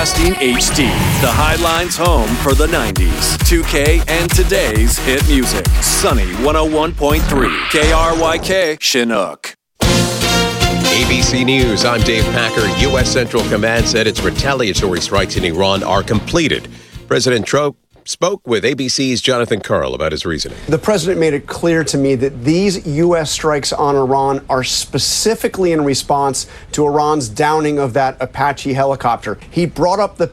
Broadcasting HD, the Highline's home for the 90s, 2K, and today's hit music. Sunny 101.3, KRYK, Chinook. ABC News, I'm Dave Packer. U.S. Central Command said its retaliatory strikes in Iran are completed. President Trump spoke with ABC's Jonathan Karl about his reasoning. The president made it clear to me that these U.S. strikes on Iran are specifically in response to Iran's downing of that Apache helicopter. He brought up the